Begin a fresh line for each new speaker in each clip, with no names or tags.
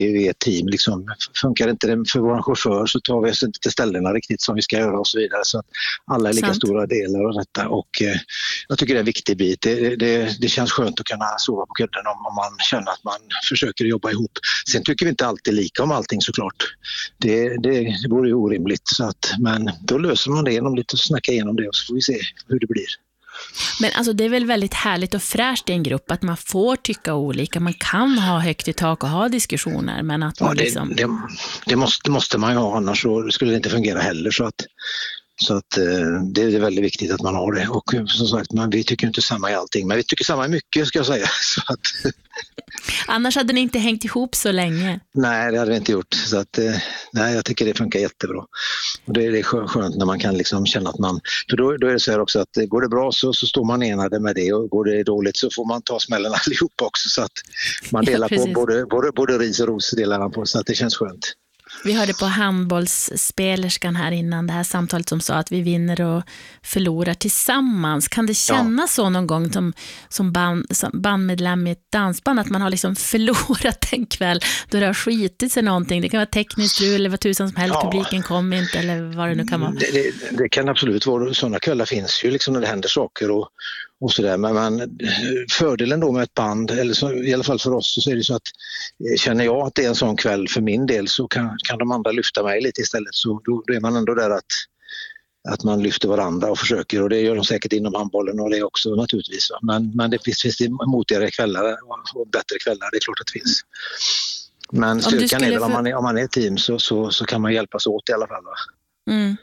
vi är ett team. Liksom. Funkar inte det för vår chaufför så tar vi oss inte till ställena riktigt som vi ska göra och så vidare. Så att alla är lika stora delar av detta. Och jag tycker det är en viktig bit. Det känns skönt att kunna sova på kudden om man känner att man försöker jobba ihop. Sen tycker vi inte alltid lika om allting såklart. Det vore ju orimligt. Så att, men då löser man det genom lite att snacka igenom det och så får vi se hur det blir.
Men alltså det är väl väldigt härligt och fräscht i en grupp att man får tycka olika, man kan ha högt i tak och ha diskussioner, men att man
det måste man ju ha, annars så skulle det inte fungera heller, så att det är väldigt viktigt att man har det. Och som sagt, vi tycker inte samma i allting, men vi tycker samma i mycket, ska jag säga. Så att,
annars hade ni inte hängt ihop så länge.
Nej, det hade vi inte gjort. Så att, nej, jag tycker det funkar jättebra. Och det är skönt när man kan liksom känna att man... För då är det så här också att går det bra så står man enade med det, och går det dåligt så får man ta smällen allihop också. Så att man delar på både ris och ros delar man på, så att det känns skönt.
Vi hörde på handbollsspelerskan här innan det här samtalet som sa att vi vinner och förlorar tillsammans. Kan det kännas så någon gång som bandmedlem i ett dansband att man har liksom förlorat en kväll då det har skitit sig någonting? Det kan vara tekniskt strul eller vad tusan som helst, publiken kom inte eller vad det nu kan vara.
Det kan absolut vara, sådana kvällar finns ju liksom när det händer saker och sådär, men fördelen då med ett band, eller så, i alla fall för oss, så är det så att känner jag att det är en sån kväll för min del så kan de andra lyfta mig lite istället, så då är man ändå där att man lyfter varandra och försöker, och det gör de säkert inom handbollen och det också naturligtvis, men det finns det motigare kvällar och bättre kvällar, det är klart att det finns. Men styrkan är väl om man är ett team så kan man hjälpas åt i alla fall.
Mm.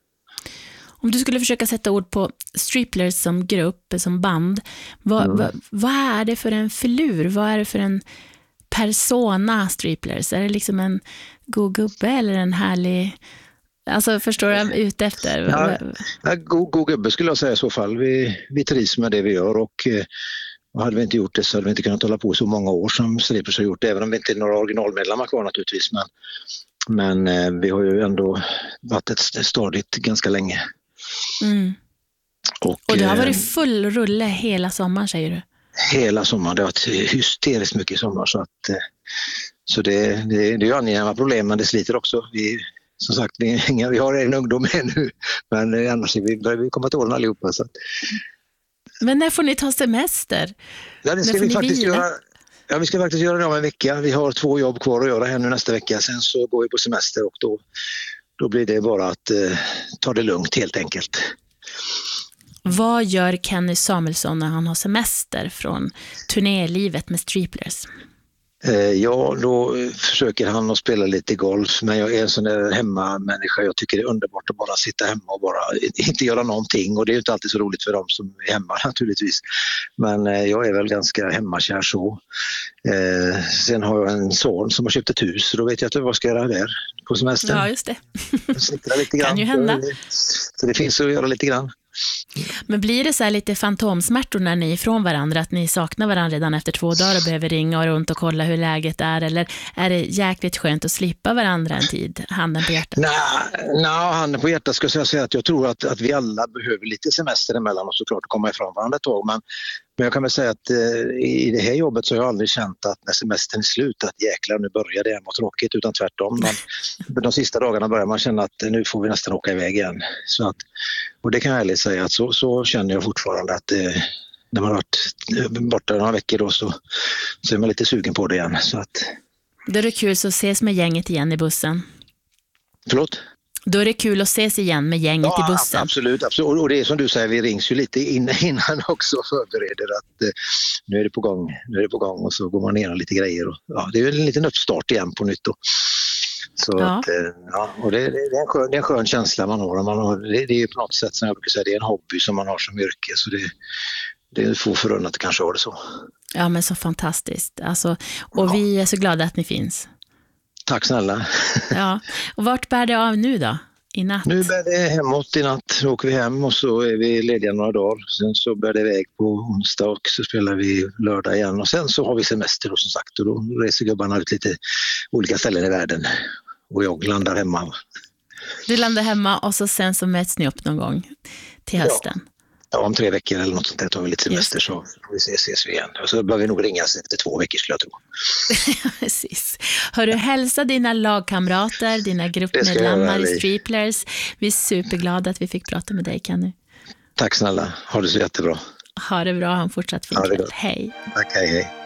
Om du skulle försöka sätta ord på Striplers som grupp, som band, vad är det för en filur? Vad är det för en persona Striplers? Är det liksom en god gubbe eller en härlig... Alltså förstår du vad jag är ute efter?
God gubbe skulle jag säga i så fall. Vi trivs med det vi gör, och hade vi inte gjort det så hade vi inte kunnat hålla på så många år som Striplers har gjort det, även om vi inte är några originalmedlemmar kvar naturligtvis. Men vi har ju ändå varit ett stadigt ganska länge.
Mm. Och det har varit full rulle hela sommaren, säger du?
Hela sommaren, det har varit hysteriskt mycket i sommar, så det är ju angenäma problem, men det sliter också. Som sagt, vi har en ungdom nu, men annars börjar vi komma till åren allihopa. Så.
Men när får ni ta semester?
Ja, det ska vi faktiskt göra. Ja, vi ska faktiskt göra det om en vecka. Vi har 2 jobb kvar att göra här nu nästa vecka. Sen så går vi på semester, och då blir det bara att ta det lugnt helt enkelt.
Vad gör Kenny Samuelsson när han har semester från turnélivet med Striplers?
Ja, då försöker han att spela lite golf, men jag är en sån där hemmamänniska. Jag tycker det är underbart att bara sitta hemma och bara inte göra någonting, och det är ju inte alltid så roligt för dem som är hemma naturligtvis. Men jag är väl ganska hemmakär så. Sen har jag en son som har köpt ett hus, så då vet jag inte vad jag ska göra där på semestern.
Ja, just det.
Lite grann.
Kan ju hända.
Så det finns att göra lite grann.
Men blir det så här lite fantomsmärtor när ni är ifrån varandra, att ni saknar varandra redan efter 2 dagar och behöver ringa runt och kolla hur läget är, eller är det jäkligt skönt att slippa varandra en tid, handen på hjärtat?
Nej, handen på hjärtat ska jag säga att jag tror att vi alla behöver lite semester emellan och såklart komma ifrån varandra ett tag, men jag kan väl säga att i det här jobbet så har jag aldrig känt att när semestern är slut att jäklar nu börjar det, var tråkigt, utan tvärtom. De sista dagarna börjar man känna att nu får vi nästan åka iväg igen. Så att, och det kan jag ärligt säga att så känner jag fortfarande att när man har varit borta några veckor då så är man lite sugen på det igen. Så att...
Då är det kul att ses med gänget igen i bussen.
Förlåt?
Då är det kul att ses igen med gänget i bussen.
Absolut. Och det är som du säger, vi rings ju lite innan också och förbereder att nu är det på gång och så går man ner lite grejer. Och, det är en liten uppstart igen på nytt då. Så att, och det är en skön känsla man har. Det är ju på något sätt som jag brukar säga, det är en hobby som man har som yrke, så det är få förunnat att kanske ha det så. Ja,
men så fantastiskt. Alltså, och vi är så glada att ni finns.
Tack snälla.
Ja, och vart bär det av nu då? I natt?
Nu bär det hemåt i natt. Nu åker vi hem och så är vi lediga några dagar. Sen så bär det iväg på onsdag och så spelar vi lördag igen. Och sen så har vi semester då, som sagt. Och då reser gubbarna ut lite olika ställen i världen. Och jag landar hemma.
Du landar hemma och så sen så möts ni upp någon gång till hösten.
om 3 veckor eller något sånt där, tar vi lite semester så får vi ses vi igen. Och så bör vi nog ringas efter 2 veckor skulle jag tro.
Precis. Hör du, hälsa dina lagkamrater, dina gruppmedlemmar i Streeplers. Vi är superglada att vi fick prata med dig, Kenny.
Tack snälla, ha det så jättebra.
Ha det bra, ha en fortsatt fin kväll. Hej.
Tack, hej.